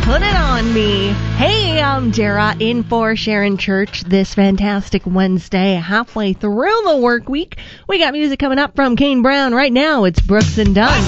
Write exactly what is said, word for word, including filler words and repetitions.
Put It On Me. Hey, I'm Dara in for Sharon Church this fantastic Wednesday, halfway through the work week. We got music coming up from Kane Brown. Right now, it's Brooks and Dunn.